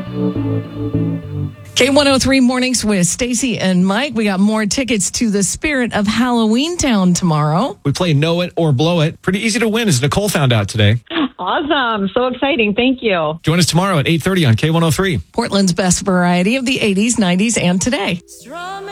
K103 Mornings with Stacy and Mike. We got more tickets to the Spirit of Halloween Town tomorrow. We play Know It or Blow It. Pretty easy to win, as Nicole found out today. Awesome. So exciting. Thank you. Join us tomorrow at 8:30 on K103. Portland's best variety of the 80s, 90s, and today.